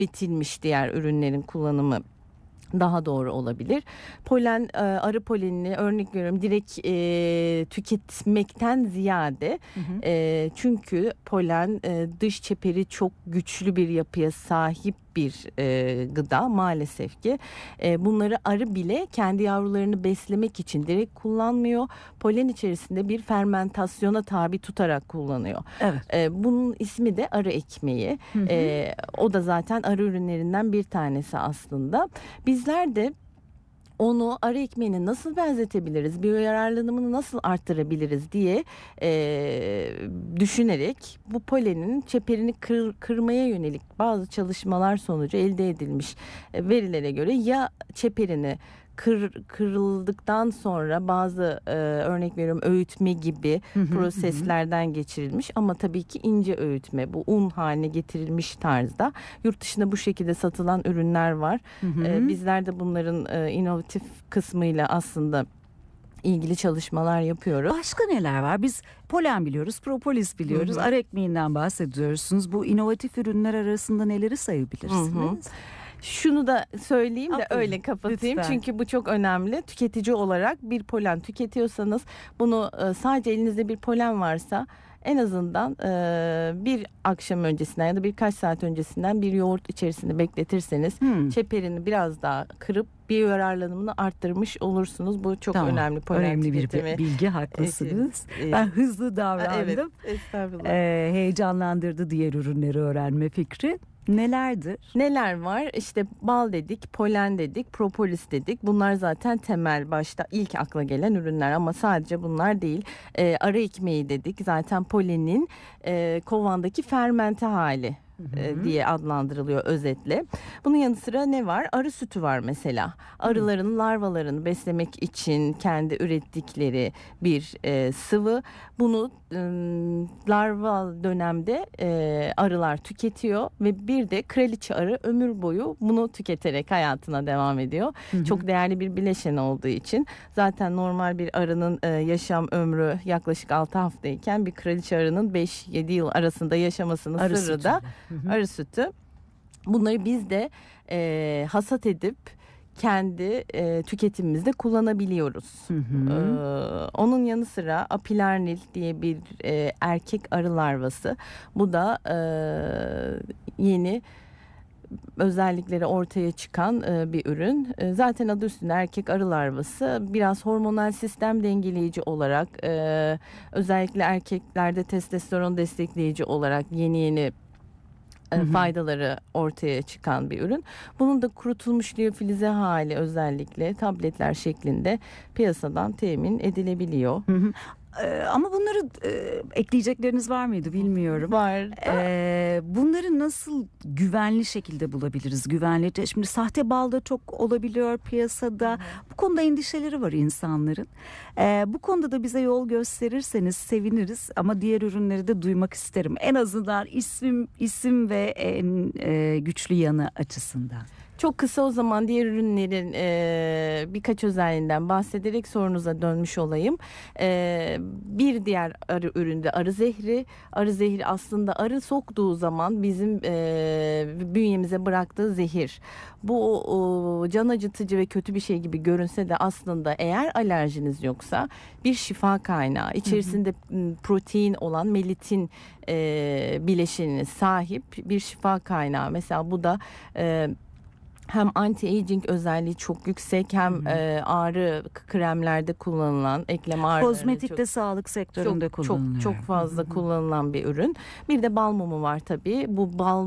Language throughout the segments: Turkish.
hafifletilmiş diğer ürünlerin kullanımı daha doğru olabilir. Polen, arı polenini örnek veriyorum direkt tüketmekten ziyade çünkü polen dış çeperi çok güçlü bir yapıya sahip bir gıda maalesef ki bunları arı bile kendi yavrularını beslemek için direkt kullanmıyor. Polen içerisinde bir fermentasyona tabi tutarak kullanıyor. Evet. Bunun ismi de arı ekmeği. O da zaten arı ürünlerinden bir tanesi aslında. Bizler de onu arı ekmeğine nasıl benzetebiliriz, biyoyararlanımını nasıl arttırabiliriz diye düşünerek bu polenin çeperini kırmaya yönelik bazı çalışmalar sonucu elde edilmiş verilere göre ya çeperini kırıldıktan sonra bazı örnek veriyorum öğütme gibi proseslerden geçirilmiş ama tabii ki ince öğütme, bu un haline getirilmiş tarzda yurt dışında bu şekilde satılan ürünler var. Bizler de bunların inovatif kısmıyla aslında ilgili çalışmalar yapıyoruz. Başka neler var? Biz polen biliyoruz, propolis biliyoruz, arı ekmeğinden bahsediyorsunuz. Bu inovatif ürünler arasında neleri sayabilirsiniz? Şunu da söyleyeyim de öyle kapatayım. Lütfen. Çünkü bu çok önemli. Tüketici olarak bir polen tüketiyorsanız bunu sadece elinizde bir polen varsa en azından bir akşam öncesinden ya da birkaç saat öncesinden bir yoğurt içerisinde bekletirseniz çeperini biraz daha kırıp biyoyararlanımını arttırmış olursunuz. Bu çok önemli polen önemli tüketimi. bir bilgi, haklısınız. Evet. Ben hızlı davrandım. Evet, estağfurullah. Heyecanlandırdı diğer ürünleri öğrenme fikri. Nelerdir? Neler var? İşte bal dedik, polen dedik, propolis dedik. Bunlar zaten temel başta ilk akla gelen ürünler ama sadece bunlar değil. Arı ekmeği dedik. Zaten polenin kovandaki fermente hali diye adlandırılıyor özetle. Bunun yanı sıra ne var? Arı sütü var mesela. Arıların larvalarını beslemek için kendi ürettikleri bir sıvı. Bunu larval dönemde arılar tüketiyor ve bir de kraliçe arı ömür boyu bunu tüketerek hayatına devam ediyor. Çok değerli bir bileşen olduğu için zaten normal bir arının yaşam ömrü yaklaşık 6 haftayken bir kraliçe arının 5-7 yıl arasında yaşamasının sırrı da arı sütü. Bunları biz de hasat edip kendi tüketimimizde kullanabiliyoruz. Onun yanı sıra apilarnil diye bir erkek arı larvası. Bu da yeni özellikleri ortaya çıkan bir ürün. Zaten adı üstünde erkek arı larvası biraz hormonal sistem dengeleyici olarak özellikle erkeklerde testosteron destekleyici olarak yeni faydaları ortaya çıkan bir ürün. Bunun da kurutulmuş liyofilize hali özellikle tabletler şeklinde piyasadan temin edilebiliyor. Ama bunları ekleyecekleriniz var mıydı bilmiyorum. Var. Bunları nasıl güvenli şekilde bulabiliriz? Güvenli. Şimdi sahte bal da çok olabiliyor piyasada. Bu konuda endişeleri var insanların. Bu konuda da bize yol gösterirseniz seviniriz. Ama diğer ürünleri de duymak isterim. En azından isim ve en güçlü yanı açısından. Çok kısa o zaman diğer ürünlerin birkaç özelliğinden bahsederek sorunuza dönmüş olayım. Bir diğer arı üründe arı zehri. Arı zehri aslında arı soktuğu zaman bizim bünyemize bıraktığı zehir. Bu can acıtıcı ve kötü bir şey gibi görünse de aslında eğer alerjiniz yoksa bir şifa kaynağı. İçerisinde protein olan melitin bileşenine sahip bir şifa kaynağı. Mesela bu da hem anti-aging özelliği çok yüksek hem ağrı kremlerde kullanılan eklem ağrıları kozmetikte sağlık sektöründe kullanılıyor. Çok fazla kullanılan bir ürün. Bir de bal mumu var tabii. Bu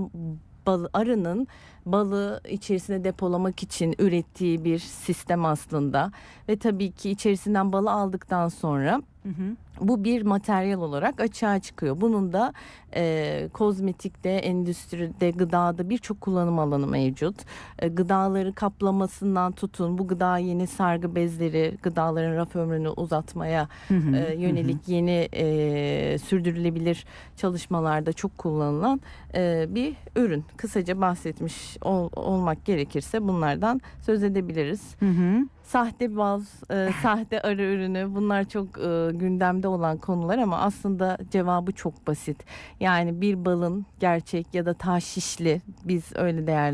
arının balı içerisine depolamak için ürettiği bir sistem aslında ve tabii ki içerisinden balı aldıktan sonra bu bir materyal olarak açığa çıkıyor. Bunun da kozmetikte, endüstride, gıdada birçok kullanım alanı mevcut. Gıdaları kaplamasından tutun, bu gıda yeni sargı bezleri, gıdaların raf ömrünü uzatmaya yönelik yeni sürdürülebilir çalışmalarda çok kullanılan bir ürün. Kısaca bahsetmiş olmak gerekirse bunlardan söz edebiliriz. Sahte bal, sahte arı ürünü bunlar çok gündemde gündemde olan konular ama aslında cevabı çok basit. Yani bir balın gerçek ya da taşişli, biz öyle değerlendiriyoruz.